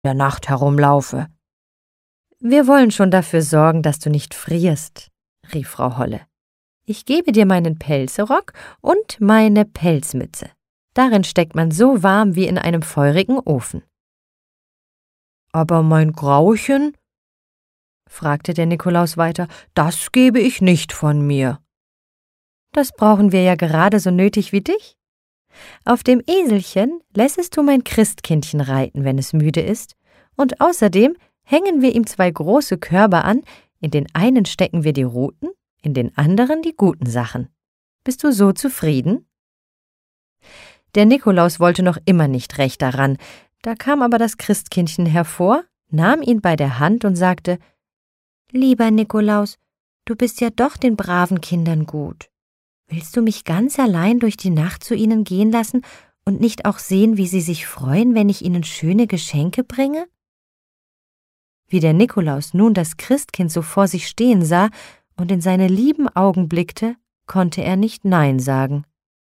der Nacht herumlaufe. »Wir wollen schon dafür sorgen, dass du nicht frierst«, rief Frau Holle. »Ich gebe dir meinen Pelzrock und meine Pelzmütze. Darin steckt man so warm wie in einem feurigen Ofen.« »Aber mein Grauchen?«, fragte der Nikolaus weiter, »das gebe ich nicht von mir.« »Das brauchen wir ja gerade so nötig wie dich. Auf dem Eselchen lässest du mein Christkindchen reiten, wenn es müde ist, und außerdem hängen wir ihm 2 große Körbe an, in den einen stecken wir die Ruten, in den anderen die guten Sachen. Bist du so zufrieden?« Der Nikolaus wollte noch immer nicht recht daran, da kam aber das Christkindchen hervor, nahm ihn bei der Hand und sagte: »Lieber Nikolaus, du bist ja doch den braven Kindern gut. Willst du mich ganz allein durch die Nacht zu ihnen gehen lassen und nicht auch sehen, wie sie sich freuen, wenn ich ihnen schöne Geschenke bringe?« Wie der Nikolaus nun das Christkind so vor sich stehen sah und in seine lieben Augen blickte, konnte er nicht Nein sagen.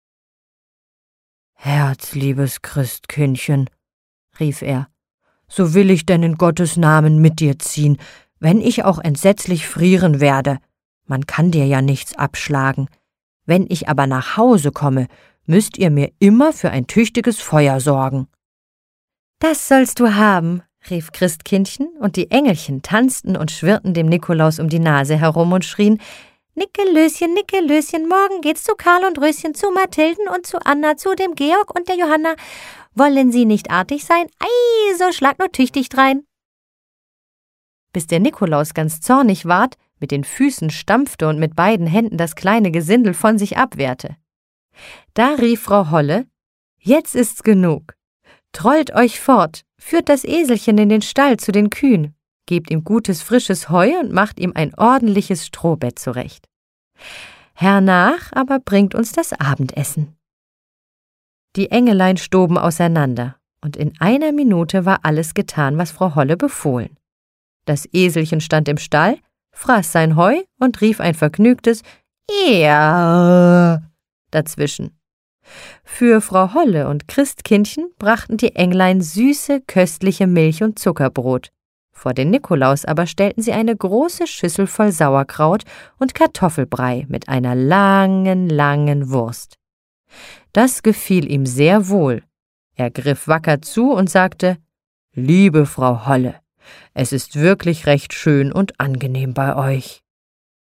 »Herzliebes Christkindchen«, rief er, »so will ich denn in Gottes Namen mit dir ziehen, wenn ich auch entsetzlich frieren werde. Man kann dir ja nichts abschlagen. Wenn ich aber nach Hause komme, müsst ihr mir immer für ein tüchtiges Feuer sorgen.« »Das sollst du haben«, rief Christkindchen, und die Engelchen tanzten und schwirrten dem Nikolaus um die Nase herum und schrien: »Nickelöschen, Nickelöschen, morgen geht's zu Karl und Röschen, zu Mathilden und zu Anna, zu dem Georg und der Johanna. Wollen sie nicht artig sein? Ei, so schlag nur tüchtig drein.« Bis der Nikolaus ganz zornig ward, mit den Füßen stampfte und mit beiden Händen das kleine Gesindel von sich abwehrte. Da rief Frau Holle: »Jetzt ist's genug. Trollt euch fort, führt das Eselchen in den Stall zu den Kühen, gebt ihm gutes frisches Heu und macht ihm ein ordentliches Strohbett zurecht. Hernach aber bringt uns das Abendessen.« Die Engelein stoben auseinander, und in einer Minute war alles getan, was Frau Holle befohlen. Das Eselchen stand im Stall, fraß sein Heu und rief ein vergnügtes »Ja« dazwischen. Für Frau Holle und Christkindchen brachten die Englein süße, köstliche Milch und Zuckerbrot. Vor den Nikolaus aber stellten sie eine große Schüssel voll Sauerkraut und Kartoffelbrei mit einer langen, langen Wurst. Das gefiel ihm sehr wohl. Er griff wacker zu und sagte: »Liebe Frau Holle, es ist wirklich recht schön und angenehm bei euch.«